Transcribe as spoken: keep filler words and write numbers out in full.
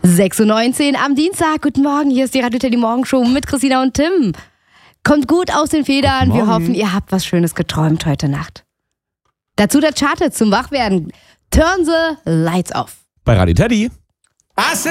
sechs Uhr neunzehn am Dienstag. Guten Morgen, hier ist die Radio Teddy Morgenshow mit Christina und Tim. Kommt gut aus den Federn. Wir hoffen, ihr habt was Schönes geträumt heute Nacht. Dazu der Chartet zum Wachwerden. Turn the lights off. Bei Radio Teddy.